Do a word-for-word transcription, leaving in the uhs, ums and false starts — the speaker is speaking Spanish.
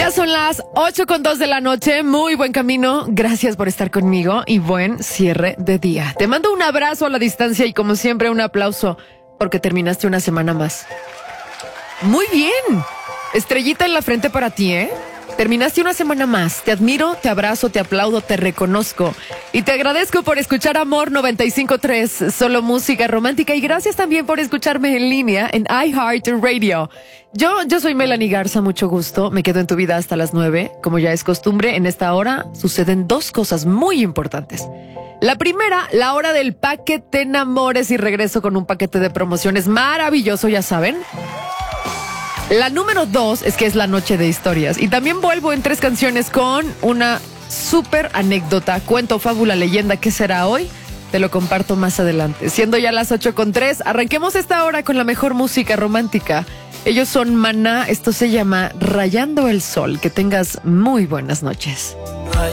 Ya son las ocho con dos de la noche. Muy buen camino. Gracias por estar conmigo y buen cierre de día. Te mando un abrazo a la distancia y como siempre un aplauso porque terminaste una semana más. Muy bien. Estrellita en la frente para ti, ¿eh? Terminaste una semana más. Te admiro, te abrazo, te aplaudo, te reconozco. Y te agradezco por escuchar Amor noventa y cinco punto tres, solo música romántica. Y gracias también por escucharme en línea en iHeartRadio. Yo, yo soy Melanie Garza, mucho gusto. Me quedo en tu vida hasta las nueve. Como ya es costumbre, en esta hora suceden dos cosas muy importantes. La primera, la hora del paquete enamores y regreso con un paquete de promociones maravilloso, ya saben. La número dos es que es la noche de historias. Y también vuelvo en tres canciones con una súper anécdota, cuento, fábula, leyenda. ¿Qué será hoy? Te lo comparto más adelante. Siendo ya las ocho con tres, arranquemos esta hora con la mejor música romántica. Ellos son Maná, esto se llama Rayando el Sol. Que tengas muy buenas noches.